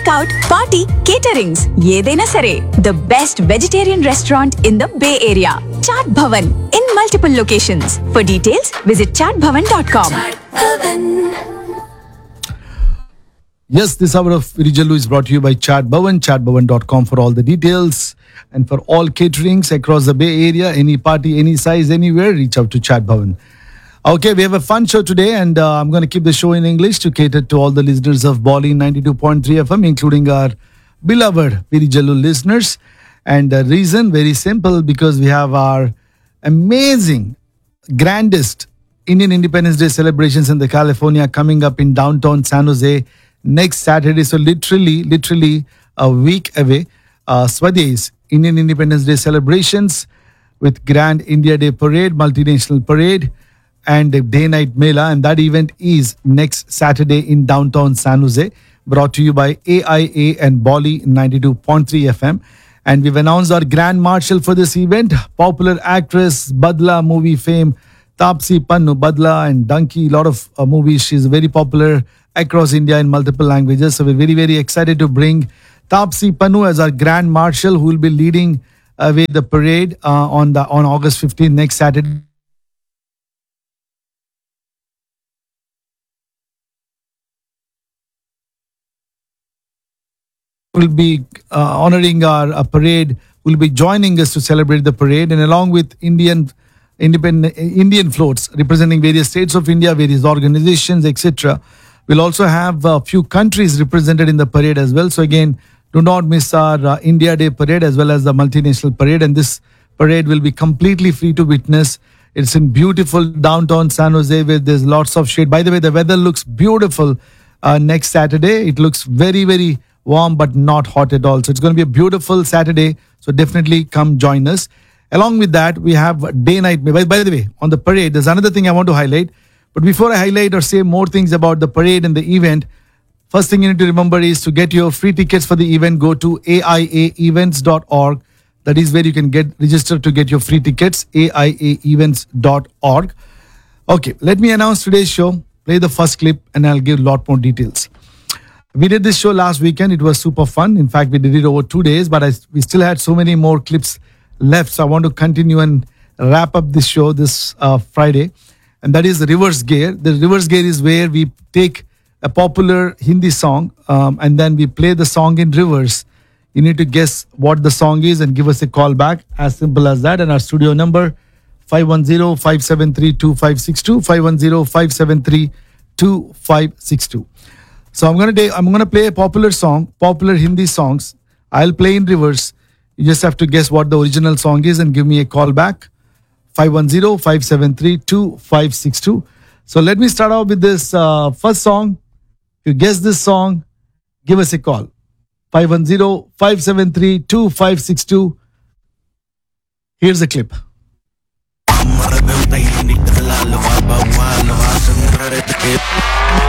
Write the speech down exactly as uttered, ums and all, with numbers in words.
takeout, party, caterings, ఏదైనా సరే. The best vegetarian restaurant in the Bay Area. Chaat Bhavan in multiple locations. For details, visit chaat bhavan dot com. Yes, this hour of Virijallu is brought to you by Chaat Bhavan, chat bhavan dot com for all the details. And for all caterings across the Bay Area, any party, any size, anywhere, reach out to Chaat Bhavan. Okay, we have a fun show today, and uh, I'm going to keep the show in English to cater to all the listeners of Bolly ninety-two point three F M, including our beloved Virijallu listeners. And the reason, very simple, because we have our amazing, grandest Indian Independence Day celebrations in the California coming up in downtown San Jose next Saturday. So literally, literally a week away. Uh, Swadesh, Indian Independence Day celebrations with Grand India Day Parade, multinational parade, and a day-night mela. And that event is next Saturday in downtown San Jose, brought to you by A I A and Bolly ninety-two point three F M. And we've announced our Grand Marshal for this event, popular actress, Badla movie fame, Taapsee Pannu, Badla and Donkey, a lot of uh, movies. She's very popular across India in multiple languages. So we're very, very excited to bring Taapsee Pannu as our Grand Marshal, who will be leading away the parade uh, on the on August fifteenth, next Saturday. Will be uh, honoring our uh, parade, will be joining us to celebrate the parade, and along with Indian independent Indian floats representing various states of India, various organizations, et cetera. We'll also have a few countries represented in the parade as well. So again, do not miss our uh, India Day parade as well as the multinational parade. And this parade will be completely free to witness. It's in beautiful downtown San Jose where there's lots of shade. By the way, the weather looks beautiful uh, next Saturday. It looks very, very warm but not hot at all. So it's going to be a beautiful Saturday. So definitely come join us. Along with that, we have day night. By, by the way, on the parade, there's another thing I want to highlight. But before I highlight or say more things about the parade and the event, first thing you need to remember is to get your free tickets for the event, go to A I A events dot org. That is where you can get registered to get your free tickets, A I A events dot org. Okay, let me announce today's show. Play the first clip and I'll give a lot more details. We did this show last weekend. It was super fun. In fact, we did it over two days, but I, we still had so many more clips left. So I want to continue and wrap up this show this uh, Friday. And that is the reverse gear. The reverse gear is where we take a popular Hindi song um, and then we play the song in reverse. You need to guess what the song is and give us a call back. As simple as that. And our studio number, five one zero, five seven three, two five six two, five one zero, five seven three, two five six two. So I'm gonna take, I'm gonna play a popular song, popular Hindi songs. I'll play in reverse. You just have to guess what the original song is and give me a call back. five one zero, five seven three, two five six two. So let me start off with this uh, first song. If you guess this song, give us a call. five one zero, five seven three, two five six two. Here's the clip.